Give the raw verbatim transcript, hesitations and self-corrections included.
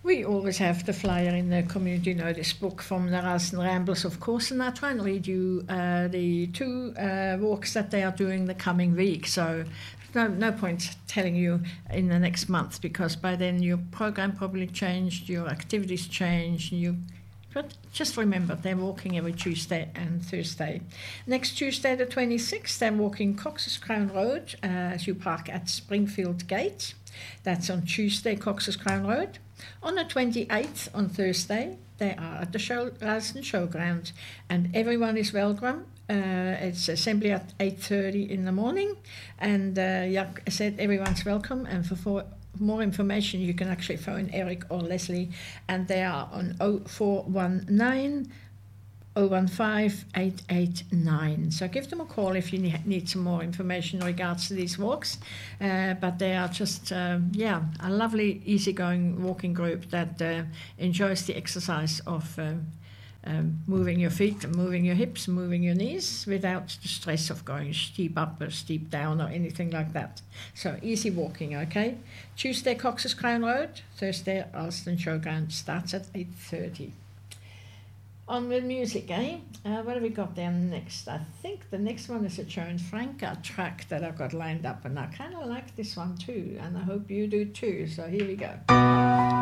We always have the flyer in the community notice book from the Ralston Ramblers, of course, and I'll try and read you uh, the two uh, walks that they are doing the coming week. So no, no point telling you in the next month, because by then your program probably changed, your activities changed, you. But just remember, they're walking every Tuesday and Thursday. Next Tuesday, the twenty-sixth, they're walking Cox's Crown Road uh, as you park at Springfield Gate. That's on Tuesday, Cox's Crown Road. On the twenty-eighth, on Thursday, they are at the show, Ralston Showground, and everyone is welcome. Uh, it's assembly at eight thirty in the morning, and uh, like I said, everyone's welcome. And for four, more information, you can actually phone Eric or Leslie, and they are on oh four one nine, oh one five, eight eight nine. So give them a call if you need some more information in regards to these walks. Uh, but they are just, um, yeah, a lovely, easygoing walking group that uh, enjoys the exercise of um, um, moving your feet, moving your hips, moving your knees without the stress of going steep up or steep down or anything like that. So easy walking, okay? Tuesday, Cox's Crown Road. Thursday, Ralston Showground starts at eight thirty. On with music, eh? Uh, what have we got there next? I think the next one is a Joan Franca track that I've got lined up, and I kind of like this one too, and I hope you do too. So here we go.